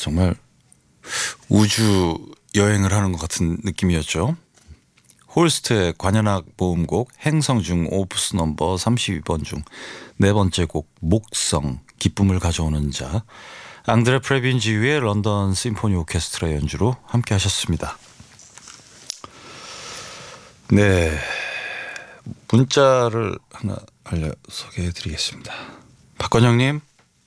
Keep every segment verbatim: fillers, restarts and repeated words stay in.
정말 우주 여행을 하는 것 같은 느낌이었죠. 홀스트의 관현악 보음곡 행성 중 오프스 넘버 삼십이 번 중 네 번째 곡 목성 기쁨을 가져오는 자, 앙드레 프레빈 지휘의 런던 심포니 오케스트라 연주로 함께 하셨습니다. 네, 문자를 하나 알려 소개해 드리겠습니다. 박건영님,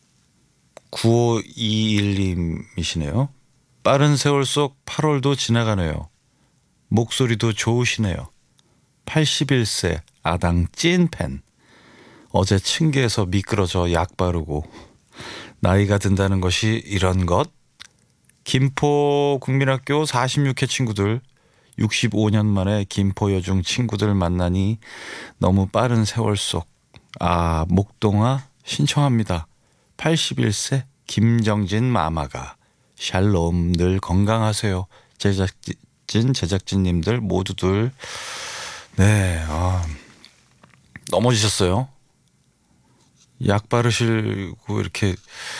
구오이일님이시네요. 빠른 세월 속 팔월도 지나가네요. 목소리도 좋으시네요. 팔십일 세 아당 찐팬. 어제 층계에서 미끄러져 약 바르고 나이가 든다는 것이 이런 것. 김포 국민학교 사십육 회 친구들, 육십오 년 만에 김포 여중 친구들 만나니 너무 빠른 세월 속. 아, 목동아 신청합니다. 팔십일 세 김정진 마마가. 샬롬, 늘 건강하세요. 제작진 제작진님들 모두들. 네, 아, 넘어지셨어요. 약 바르시고 이렇게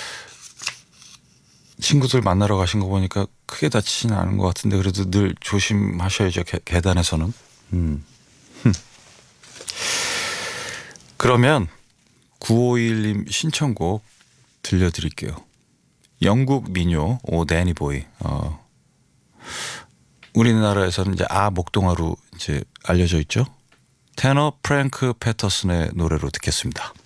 친구들 만나러 가신 거 보니까 크게 다치지는 않은 것 같은데 그래도 늘 조심하셔야죠. 계, 계단에서는. 음. 그러면 구오이일님 신청곡 들려드릴게요. 영국 민요 오 데니보이. 어, 우리나라에서는 이제 아 목동아로 이제 알려져 있죠. 테너 프랭크 패터슨의 노래로 듣겠습니다.